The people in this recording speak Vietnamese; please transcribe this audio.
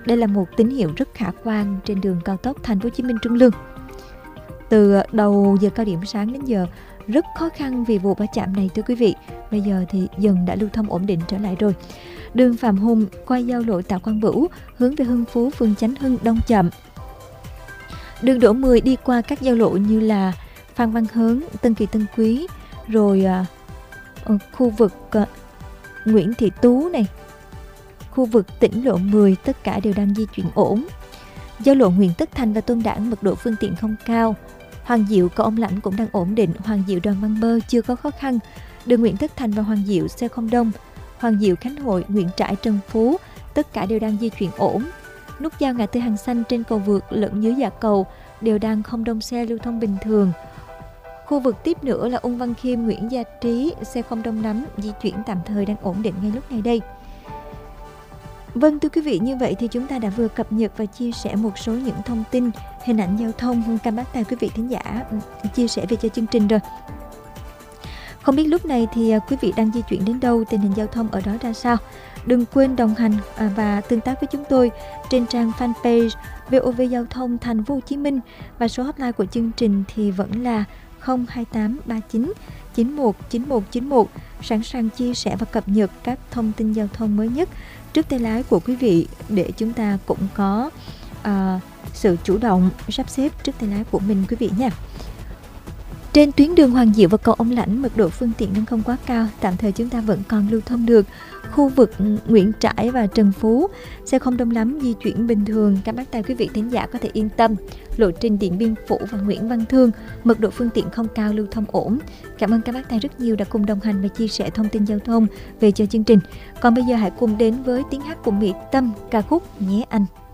Đây là một tín hiệu rất khả quan trên đường cao tốc Thành phố Hồ Chí Minh Trung Lương. Từ đầu giờ cao điểm sáng đến giờ rất khó khăn vì vụ va chạm này thưa quý vị. Bây giờ thì dần đã lưu thông ổn định trở lại rồi. Đường Phạm Hùng qua giao lộ Tạ Quang Bửu hướng về Hưng Phú, phường Chánh Hưng đông chậm. Đường Đỗ 10 đi qua các giao lộ như là Phan Văn Hớn, Tân Kỳ Tân Quý, rồi khu vực Nguyễn Thị Tú này, khu vực tỉnh lộ 10 tất cả đều đang di chuyển ổn. Giao lộ Nguyễn Tất Thành và Tôn Đản mật độ phương tiện không cao. Hoàng Diệu cầu Ông Lãnh cũng đang ổn định, Hoàng Diệu Đoàn Văn Bơ chưa có khó khăn. Đường Nguyễn Tất Thành và Hoàng Diệu xe không đông. Hoàng Diệu Khánh Hội, Nguyễn Trãi Trần Phú tất cả đều đang di chuyển ổn. Nút giao ngã tư Hàng Xanh trên cầu vượt lẫn dưới dạ cầu đều đang không đông xe lưu thông bình thường. Khu vực tiếp nữa là Ung Văn Khiêm, Nguyễn Gia Trí, xe không đông lắm, di chuyển tạm thời đang ổn định ngay lúc này đây. Vâng thưa quý vị, như vậy thì chúng ta đã vừa cập nhật và chia sẻ một số những thông tin, hình ảnh giao thông cam bác tài quý vị thính giả chia sẻ về cho chương trình rồi. Không biết lúc này thì quý vị đang di chuyển đến đâu, tình hình giao thông ở đó ra sao? Đừng quên đồng hành và tương tác với chúng tôi trên trang fanpage VOV Giao thông Thành phố Hồ Chí Minh, và số hotline của chương trình thì vẫn là 02839 919191, sẵn sàng chia sẻ và cập nhật các thông tin giao thông mới nhất trước tay lái của quý vị để chúng ta cũng có sự chủ động sắp xếp trước tay lái của mình quý vị nha. Trên tuyến đường Hoàng Diệu và cầu Ông Lãnh mật độ phương tiện đang không quá cao, tạm thời chúng ta vẫn còn lưu thông được. Khu vực Nguyễn Trãi và Trần Phú xe không đông lắm, di chuyển bình thường, các bác tài quý vị thính giả có thể yên tâm. Lộ trình Điện Biên Phủ và Nguyễn Văn Thương mật độ phương tiện không cao, lưu thông ổn. Cảm ơn các bác tài rất nhiều đã cùng đồng hành và chia sẻ thông tin giao thông về cho chương trình. Còn bây giờ hãy cùng đến với tiếng hát của Mỹ Tâm, ca khúc Nhé Anh.